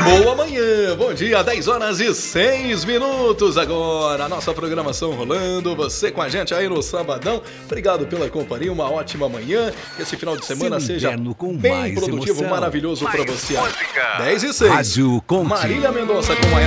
Boa manhã, bom dia, 10 horas e 6 minutos agora, a nossa programação rolando, você com a gente aí no sabadão, obrigado pela companhia, uma ótima manhã, que esse final de semana seja bem produtivo, maravilhoso para você. 10 e 6, Rádio Conte. Marília Mendonça com